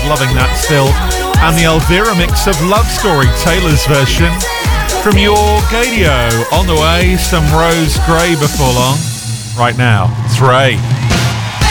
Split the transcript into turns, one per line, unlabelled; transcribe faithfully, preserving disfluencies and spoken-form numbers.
loving that still. And the Elvira mix of Love Story, Taylor's version. From your Gadio, on the way, some Rose Gray before long. Right now, it's Ray.